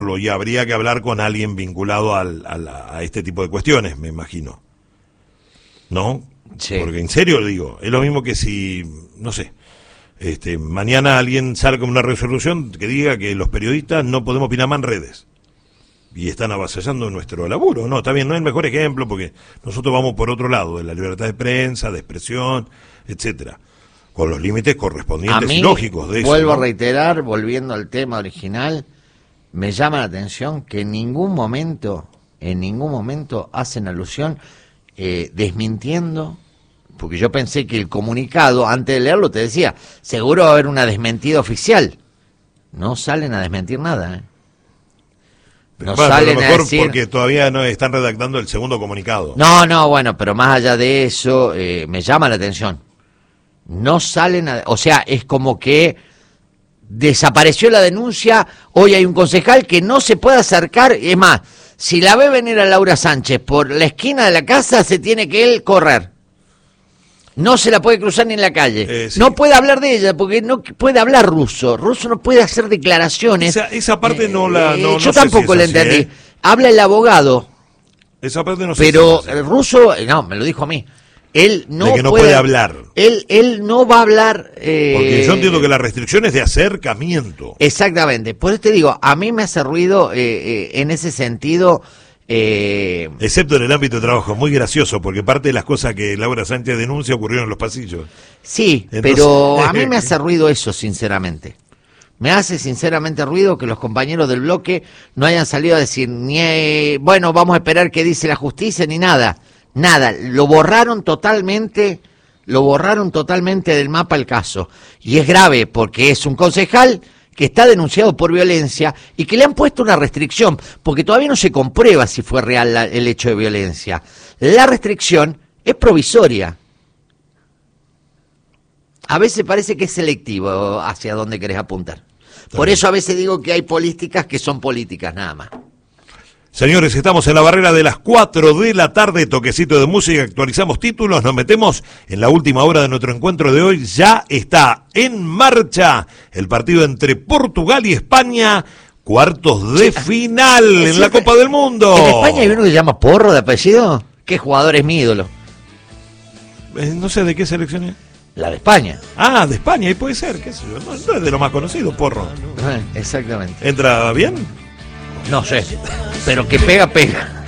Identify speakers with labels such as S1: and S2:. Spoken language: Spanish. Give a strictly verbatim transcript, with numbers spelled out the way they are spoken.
S1: y habría que hablar con alguien vinculado al, a, la, a este tipo de cuestiones, me imagino. ¿No?
S2: Sí.
S1: Porque en serio lo digo, es lo mismo que si, no sé, este, mañana alguien salga con una resolución que diga que los periodistas no podemos opinar más en redes. Y están avasallando nuestro laburo. No, está bien, no es el mejor ejemplo porque nosotros vamos por otro lado, de la libertad de prensa, de expresión, etcétera, con los límites correspondientes
S2: a mí,
S1: y lógicos de eso.
S2: Vuelvo
S1: ¿no?
S2: a reiterar, volviendo al tema original, me llama la atención que en ningún momento, en ningún momento hacen alusión eh, desmintiendo, porque yo pensé que el comunicado, antes de leerlo, te decía, seguro va a haber una desmentida oficial. No salen a desmentir nada, ¿eh? No
S1: bueno,
S2: salen
S1: a lo mejor
S2: a decir...
S1: porque todavía no están redactando el segundo comunicado.
S2: No, no, bueno, pero más allá de eso, eh, me llama la atención. No salen a... O sea, es como que desapareció la denuncia, hoy hay un concejal que no se puede acercar, es más, si la ve venir a Laura Sánchez por la esquina de la casa, se tiene que él correr. No se la puede cruzar ni en la calle.
S1: Eh, sí.
S2: No puede hablar de ella porque no puede hablar ruso. Ruso no puede hacer declaraciones.
S1: Esa, esa parte no la... No,
S2: Eh,
S1: no
S2: yo
S1: sé
S2: tampoco
S1: si
S2: la
S1: es así,
S2: entendí.
S1: ¿eh?
S2: Habla el abogado,
S1: Esa parte no sé
S2: pero
S1: si es así.
S2: el ruso, eh, no, me lo dijo a mí. Él no,
S1: De que no
S2: puede,
S1: puede hablar.
S2: Él, él no va a hablar. Eh,
S1: Porque yo entiendo que la restricción es de acercamiento.
S2: Exactamente. Por eso te digo, a mí me hace ruido eh, eh, en ese sentido. Eh,
S1: Excepto en el ámbito de trabajo, muy gracioso, porque parte de las cosas que Laura Sánchez denuncia ocurrieron en los pasillos.
S2: sí,
S1: Entonces,
S2: pero a mí me hace ruido eso, sinceramente. Me hace sinceramente ruido que los compañeros del bloque no hayan salido a decir, ni eh, bueno, vamos a esperar qué dice la justicia, ni nada. Nada, lo borraron totalmente, lo borraron totalmente del mapa el caso. Y es grave porque es un concejal que está denunciado por violencia y que le han puesto una restricción, porque todavía no se comprueba si fue real la, el hecho de violencia. La restricción es provisoria. A veces parece que es selectivo hacia dónde querés apuntar. Por eso a veces digo que hay políticas que son políticas nada más.
S1: Señores, estamos en la barrera de las cuatro de la tarde, toquecito de música, actualizamos títulos, nos metemos en la última hora de nuestro encuentro de hoy. Ya está en marcha el partido entre Portugal y España, cuartos de
S2: Sí,
S1: final
S2: es
S1: en la
S2: cierto.
S1: Copa del Mundo.
S2: ¿En España hay uno que se llama Porro de apellido? ¿Qué jugador es mi ídolo?
S1: Eh, no sé de qué selección es.
S2: La de España.
S1: Ah, de España, y puede ser, qué sé yo, no, no es de lo más conocido, Porro.
S2: Eh, Exactamente.
S1: ¿Entra bien?
S2: No sé, pero que pega, pega.